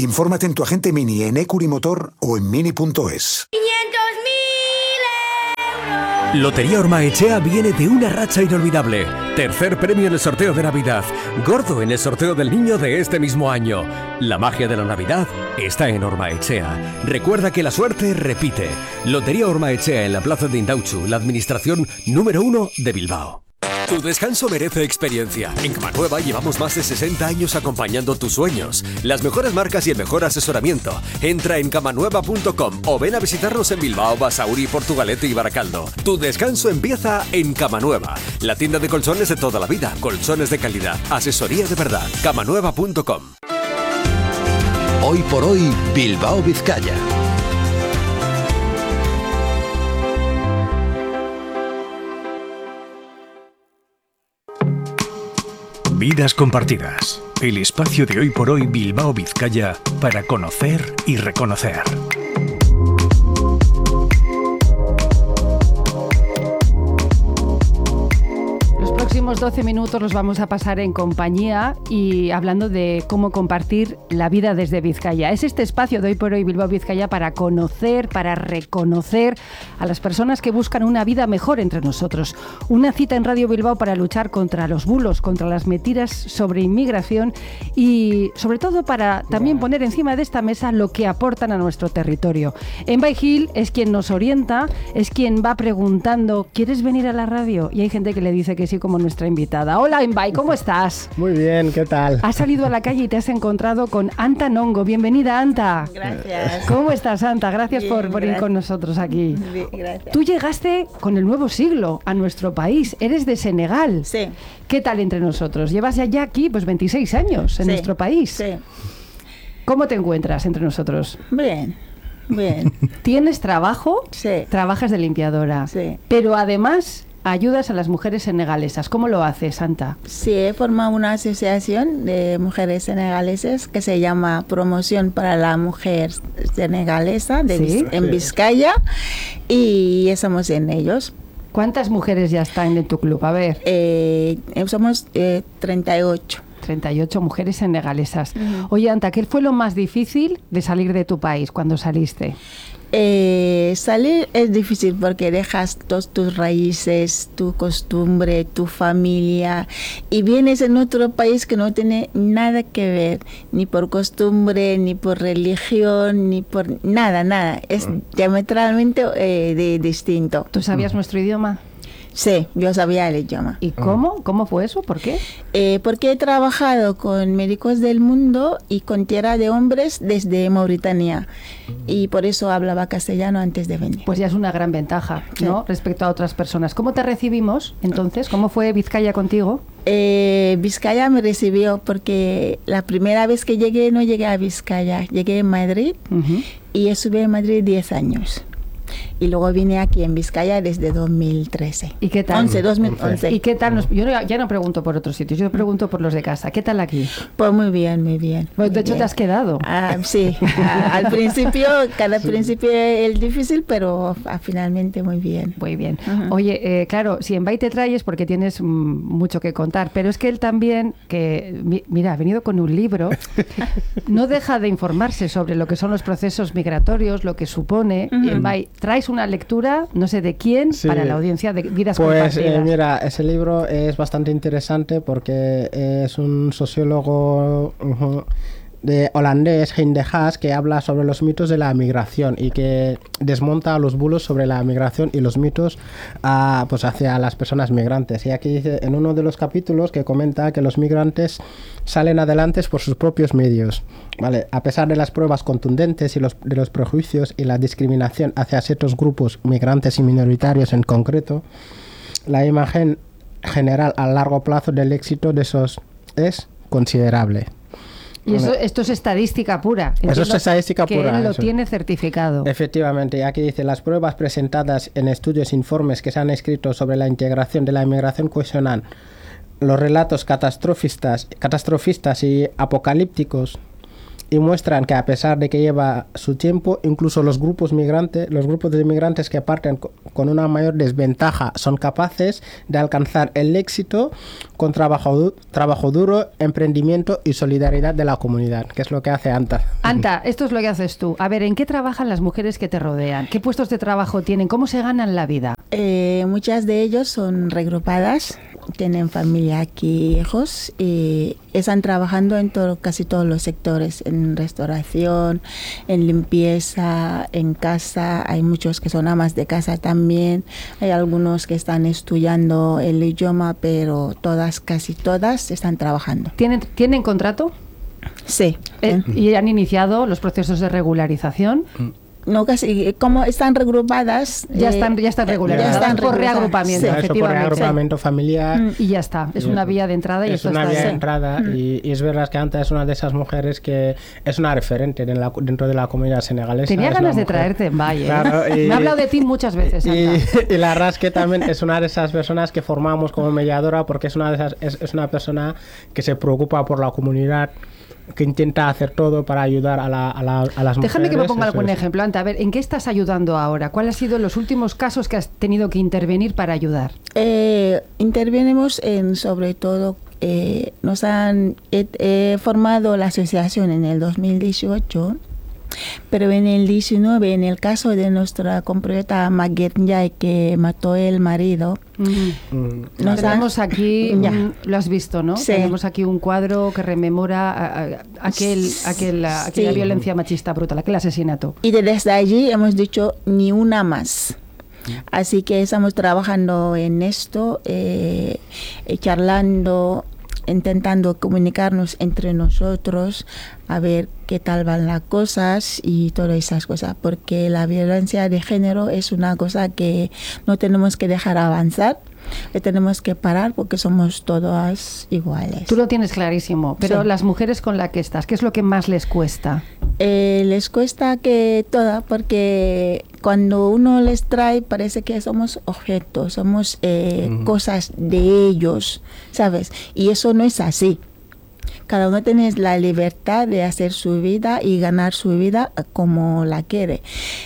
Infórmate en tu agente Mini, en Ecuri Motor o en mini.es. 500.000 euros. Lotería Ormaechea viene de una racha inolvidable. Tercer premio en el sorteo de Navidad. Gordo en el sorteo del niño de este mismo año. La magia de la Navidad está en Ormaechea. Recuerda que la suerte repite. Lotería Ormaechea en la plaza de Indauchu, la administración número 1 de Bilbao. Tu descanso merece experiencia. En Camanueva llevamos más de 60 años acompañando tus sueños. Las mejores marcas y el mejor asesoramiento. Entra en camanueva.com o ven a visitarnos en Bilbao, Basauri, Portugalete y Baracaldo. Tu descanso empieza en Camanueva, la tienda de colchones de toda la vida. Colchones de calidad, asesoría de verdad. Camanueva.com. Hoy por hoy, Bilbao, Vizcaya. Vidas compartidas. El espacio de Hoy por Hoy Bilbao Vizcaya para conocer y reconocer. Los próximos 12 minutos los vamos a pasar en compañía y hablando de cómo compartir la vida desde Vizcaya. Es este espacio de Hoy por Hoy Bilbao Vizcaya para conocer, para reconocer a las personas que buscan una vida mejor entre nosotros. Una cita en Radio Bilbao para luchar contra los bulos, contra las mentiras sobre inmigración y sobre todo para también poner encima de esta mesa lo que aportan a nuestro territorio. Envai Gil es quien nos orienta, es quien va preguntando, ¿quieres venir a la radio? Y hay gente que le dice que sí, como nuestra invitada. Hola Envai, ¿cómo estás? Muy bien, ¿qué tal? Has salido a la calle y te has encontrado con Anta Nongo. Bienvenida, Anta. Gracias. ¿Cómo estás, Anta? Gracias Bien, por ir con nosotros aquí. Bien, gracias. Tú llegaste con el nuevo siglo a nuestro país. Eres de Senegal. Sí. ¿Qué tal entre nosotros? Llevas ya aquí pues 26 años en nuestro país. Sí. ¿Cómo te encuentras entre nosotros? Bien, bien. ¿Tienes trabajo? Sí. Trabajas de limpiadora. Sí. Pero además ayudas a las mujeres senegalesas. ¿Cómo lo haces, Santa? Sí, he formado una asociación de mujeres senegaleses que se llama Promoción para la Mujer Senegalesa en Vizcaya y estamos en ellos. ¿Cuántas mujeres ya están en tu club? A ver. Somos 38. 38 mujeres senegalesas. Oye, Anta, ¿qué fue lo más difícil de salir de tu país cuando saliste? Salir es difícil porque dejas todas tus raíces, tu costumbre, tu familia y vienes en otro país que no tiene nada que ver, ni por costumbre, ni por religión, ni por nada. Es diametralmente distinto. ¿Tú sabías nuestro idioma? Sí, yo sabía el idioma. ¿Y cómo? ¿Cómo fue eso? ¿Por qué? Porque he trabajado con médicos del mundo y con tierra de hombres desde Mauritania y por eso hablaba castellano antes de venir. Pues ya es una gran ventaja, ¿no? Sí. Respecto a otras personas. ¿Cómo te recibimos entonces? ¿Cómo fue Vizcaya contigo? Vizcaya me recibió porque la primera vez que llegué no llegué a Vizcaya, llegué a Madrid y estuve en Madrid 10 años. Y luego vine aquí en Vizcaya desde 2013. ¿Y qué tal? 2011. ¿Y qué tal? Yo ya no pregunto por otros sitios, yo pregunto por los de casa. ¿Qué tal aquí? Pues muy bien, muy bien. Pues de muy hecho bien. Te has quedado. Sí, al principio, cada principio es difícil, pero finalmente muy bien. Muy bien. Oye, claro, si Envai te traes porque tienes mucho que contar, pero es que él también, mira, ha venido con un libro, no deja de informarse sobre lo que son los procesos migratorios, lo que supone. Envai, traes una lectura, no sé de quién, para la audiencia de Vidas Compartidas. Pues mira, ese libro es bastante interesante porque es un sociólogo de holandés, Hein de Haas, que habla sobre los mitos de la migración y que desmonta los bulos sobre la migración y los mitos pues hacia las personas migrantes. Y aquí dice en uno de los capítulos que comenta que los migrantes salen adelante por sus propios medios, ¿vale? A pesar de las pruebas contundentes y de los prejuicios y la discriminación hacia ciertos grupos migrantes y minoritarios en concreto, la imagen general a largo plazo del éxito de esos es considerable. Y esto es estadística pura. Eso es estadística que pura. Él lo tiene certificado. Efectivamente, y aquí dice, las pruebas presentadas en estudios e informes que se han escrito sobre la integración de la inmigración cuestionan los relatos catastrofistas y apocalípticos y muestran que a pesar de que lleva su tiempo, incluso los grupos de inmigrantes que parten con una mayor desventaja son capaces de alcanzar el éxito con trabajo duro, emprendimiento y solidaridad de la comunidad, que es lo que hace Anta. Anta, esto es lo que haces tú. A ver, ¿en qué trabajan las mujeres que te rodean? ¿Qué puestos de trabajo tienen? ¿Cómo se ganan la vida? Muchas de ellos son regrupadas, tienen familia aquí, hijos, y están trabajando en casi todos los sectores, en restauración, en limpieza, en casa. Hay muchos que son amas de casa también. Hay algunos que están estudiando el idioma, pero casi todas están trabajando. ¿Tienen contrato? Sí. ¿Y han iniciado los procesos de regularización? No, casi, como están regrupadas. Ya están regularizadas. Ya están por reagrupamiento, sí. efectivamente. Por reagrupamiento familiar. Y ya está. Es una vía de entrada y es esto una está vía de bien. entrada y es verdad que Anta es una de esas mujeres que es una referente dentro de la comunidad senegalesa. Tenía Es ganas una de mujer. traerte en Valle. Claro, Me ha hablado de ti muchas veces, Anta. Y la verdad es que también es una de esas personas que formamos como mediadora, porque es una persona que se preocupa por la comunidad, que intenta hacer todo para ayudar a las mujeres. Déjame que me ponga algún es. ejemplo, Anta. A ver, ¿en qué estás ayudando ahora? ¿Cuáles han sido los últimos casos que has tenido que intervenir para ayudar? Intervenimos en, sobre todo, nos han formado la asociación en el 2018, pero en el 19, en el caso de nuestra compatriota Maguette Ndiaye, que mató el marido, Tenemos aquí, lo has visto, ¿no? Sí. Tenemos aquí un cuadro que rememora aquella violencia machista brutal, aquel asesinato. y desde allí hemos dicho ni una más. Así que estamos trabajando en esto, charlando, intentando comunicarnos entre nosotros, a ver qué tal van las cosas y todas esas cosas, porque la violencia de género es una cosa que no tenemos que dejar avanzar, le tenemos que parar porque somos todas iguales. Tú lo tienes clarísimo, pero Sí. las mujeres con las que estás, ¿qué es lo que más les cuesta? Les cuesta que toda, porque cuando uno les trae parece que somos objetos, somos cosas de ellos, ¿sabes? Y eso no es así. Cada uno tiene la libertad de hacer su vida y ganar su vida como la quiere.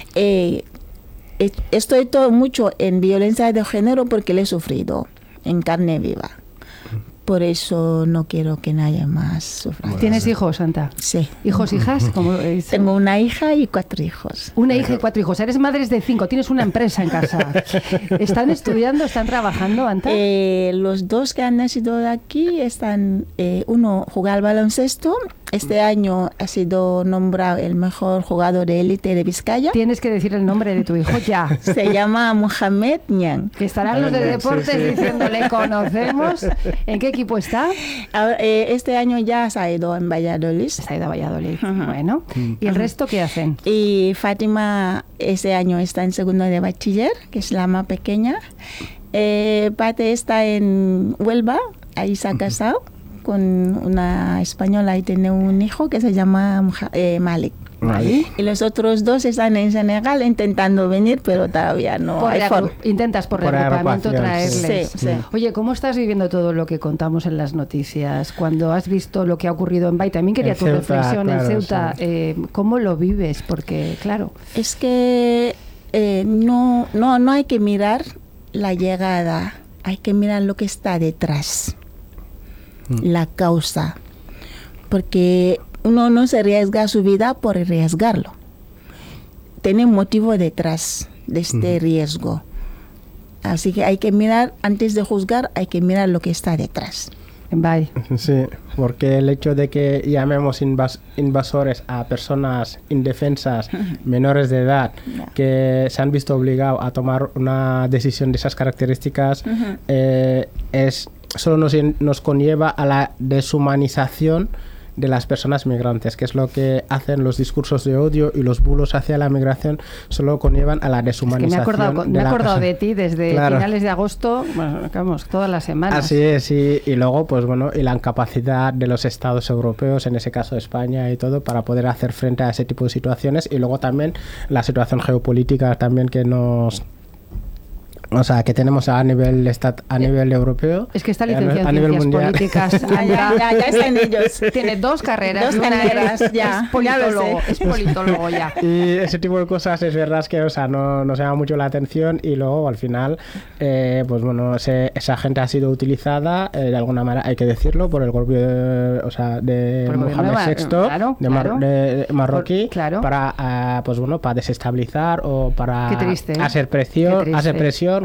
Estoy todo mucho en violencia de género porque la he sufrido en carne viva. Por eso no quiero que nadie más sufra. ¿Tienes hijos, Santa? Sí. ¿Hijos, hijas? ¿Cómo es? Tengo una hija y 4 hijos. Una hija y 4 hijos. Eres madres de 5, tienes una empresa en casa. ¿Están estudiando, están trabajando, Anta? Los 2 que han nacido de aquí están, uno juega al baloncesto. Este año ha sido nombrado el mejor jugador de élite de Vizcaya. Tienes que decir el nombre de tu hijo ya. Se llama Mohamed Niang. Que estarán los de deportes diciéndole, conocemos. ¿En qué equipo está? Ahora, este año ya se ha ido en Valladolid. Se ha ido a Valladolid. Bueno. ¿Y el resto qué hacen? Y Fátima este año está en segundo de bachiller, que es la más pequeña. Pate está en Huelva, ahí se ha casado con una española y tiene un hijo que se llama Malik. Y los otros 2 están en Senegal intentando venir, pero todavía no hay forma. Intentas por reagrupamiento traerles. Sí. Oye, ¿cómo estás viviendo todo lo que contamos en las noticias? Cuando has visto lo que ha ocurrido en Bay, también quería tu reflexión en Ceuta. ¿Cómo lo vives? Porque, claro... Es que no hay que mirar la llegada, hay que mirar lo que está detrás, la causa, porque uno no se arriesga su vida por arriesgarlo. Tiene un motivo detrás de este riesgo. Así que hay que mirar, antes de juzgar, hay que mirar lo que está detrás. Bye. Sí, porque el hecho de que llamemos invasores a personas indefensas, menores de edad, que se han visto obligados a tomar una decisión de esas características, solo nos conlleva a la deshumanización de las personas migrantes, que es lo que hacen los discursos de odio y los bulos hacia la migración, solo conllevan a la deshumanización. Es que me he acordado de ti desde finales de agosto, bueno, vamos, todas las semanas. Así es, sí. Y luego, pues bueno, y la incapacidad de los estados europeos, en ese caso España y todo, para poder hacer frente a ese tipo de situaciones. Y luego también la situación geopolítica también que nos o sea, que tenemos a nivel europeo. Es que está licenciado a en nivel ciencias mundial. políticas. Ya están ellos. Tiene 2 carreras. Dos carreras, ya. Es politólogo, es politólogo ya. Y ese tipo de cosas es verdad que, o sea, no llama mucho la atención y luego al final, pues bueno, esa gente ha sido utilizada de alguna manera, hay que decirlo, por el gobierno de Mohamed VI, de marroquí, para, pues bueno, para desestabilizar o para Qué triste, hacer presión